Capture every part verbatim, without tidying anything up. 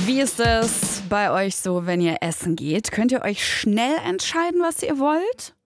Wie ist es bei euch so, wenn ihr essen geht? Könnt ihr euch schnell entscheiden, was ihr wollt?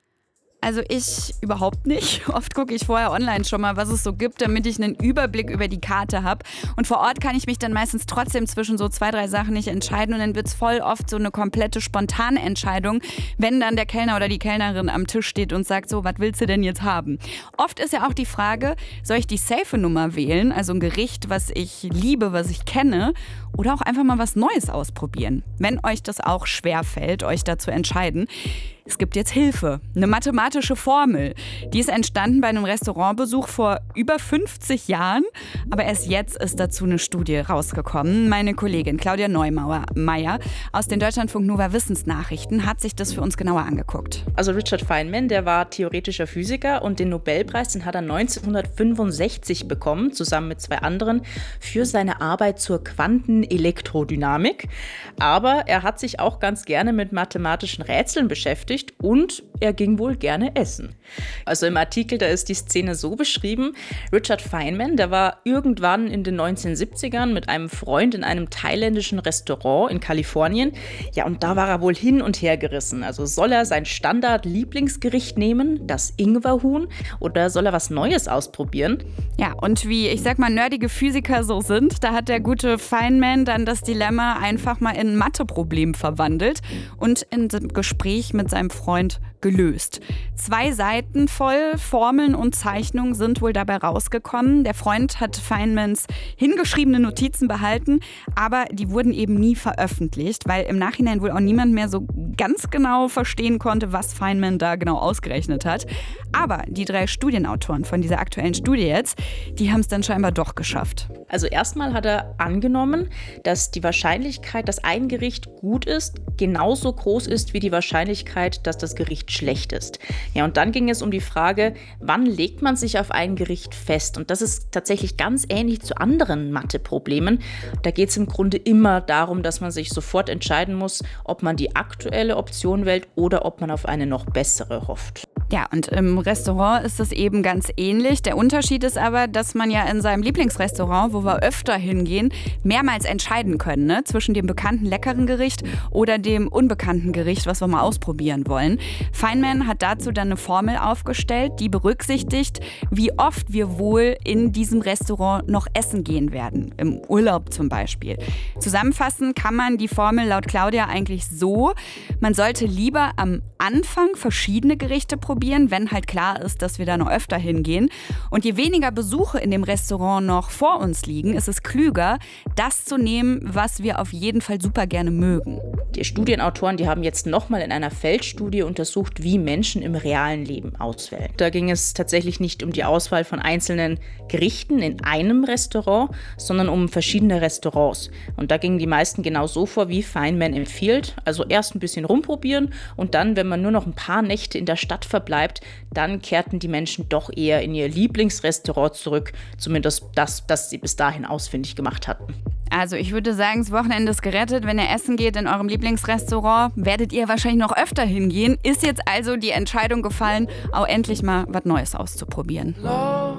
Also ich überhaupt nicht. Oft gucke ich vorher online schon mal, was es so gibt, damit ich einen Überblick über die Karte habe. Und vor Ort kann ich mich dann meistens trotzdem zwischen so zwei, drei Sachen nicht entscheiden. Und dann wird es voll oft so eine komplette spontane Entscheidung, wenn dann der Kellner oder die Kellnerin am Tisch steht und sagt so, was willst du denn jetzt haben? Oft ist ja auch die Frage, soll ich die safe Nummer wählen, also ein Gericht, was ich liebe, was ich kenne, oder auch einfach mal was Neues ausprobieren. Wenn euch das auch schwerfällt, euch da zu entscheiden, es gibt jetzt Hilfe, eine mathematische Formel. Die ist entstanden bei einem Restaurantbesuch vor über fünfzig Jahren. Aber erst jetzt ist dazu eine Studie rausgekommen. Meine Kollegin Claudia Neumeier aus den Deutschlandfunk Nova Wissensnachrichten hat sich das für uns genauer angeguckt. Also Richard Feynman, der war theoretischer Physiker und den Nobelpreis, den hat er neunzehnhundertfünfundsechzig bekommen, zusammen mit zwei anderen, für seine Arbeit zur Quantenelektrodynamik. Aber er hat sich auch ganz gerne mit mathematischen Rätseln beschäftigt. Und er ging wohl gerne essen. Also im Artikel, da ist die Szene so beschrieben: Richard Feynman, der war irgendwann in den neunzehnhundertsiebzigern mit einem Freund in einem thailändischen Restaurant in Kalifornien. Ja, und da war er wohl hin und her gerissen. Also soll er sein Standard-Lieblingsgericht nehmen, das Ingwerhuhn, oder soll er was Neues ausprobieren? Ja, und wie, ich sag mal, nerdige Physiker so sind, da hat der gute Feynman dann das Dilemma einfach mal in ein Matheproblem verwandelt und in einem Gespräch mit seinem Freund gelöst. Zwei Seiten voll Formeln und Zeichnungen sind wohl dabei rausgekommen. Der Freund hat Feynmans hingeschriebene Notizen behalten, aber die wurden eben nie veröffentlicht, weil im Nachhinein wohl auch niemand mehr so ganz genau verstehen konnte, was Feynman da genau ausgerechnet hat. Aber die drei Studienautoren von dieser aktuellen Studie jetzt, die haben es dann scheinbar doch geschafft. Also erstmal hat er angenommen, dass die Wahrscheinlichkeit, dass ein Gericht gut ist, genauso groß ist wie die Wahrscheinlichkeit, dass das Gericht schlecht ist. Ja, und dann ging es um die Frage, wann legt man sich auf ein Gericht fest? Und das ist tatsächlich ganz ähnlich zu anderen Matheproblemen. Da geht es im Grunde immer darum, dass man sich sofort entscheiden muss, ob man die aktuelle Option wählt oder ob man auf eine noch bessere hofft. Ja, und im Restaurant ist das eben ganz ähnlich. Der Unterschied ist aber, dass man ja in seinem Lieblingsrestaurant, wo wir öfter hingehen, mehrmals entscheiden können, ne? Zwischen dem bekannten leckeren Gericht oder dem unbekannten Gericht, was wir mal ausprobieren wollen. Feynman hat dazu dann eine Formel aufgestellt, die berücksichtigt, wie oft wir wohl in diesem Restaurant noch essen gehen werden. Im Urlaub zum Beispiel. Zusammenfassen kann man die Formel laut Claudia eigentlich so: Man sollte lieber am Anfang verschiedene Gerichte probieren, wenn halt klar ist, dass wir da noch öfter hingehen. Und je weniger Besuche in dem Restaurant noch vor uns liegen, ist es klüger, das zu nehmen, was wir auf jeden Fall super gerne mögen. Die Studienautoren, die haben jetzt nochmal in einer Feldstudie untersucht, wie Menschen im realen Leben auswählen. Da ging es tatsächlich nicht um die Auswahl von einzelnen Gerichten in einem Restaurant, sondern um verschiedene Restaurants. Und da gingen die meisten genau so vor, wie Feynman empfiehlt. Also erst ein bisschen rumprobieren und dann, wenn man nur noch ein paar Nächte in der Stadt verbleibt, dann kehrten die Menschen doch eher in ihr Lieblingsrestaurant zurück. Zumindest das, das sie bis dahin ausfindig gemacht hatten. Also ich würde sagen, das Wochenende ist gerettet. Wenn ihr essen geht in eurem Lieblingsrestaurant, werdet ihr wahrscheinlich noch öfter hingehen. Ist jetzt also die Entscheidung gefallen, auch endlich mal was Neues auszuprobieren.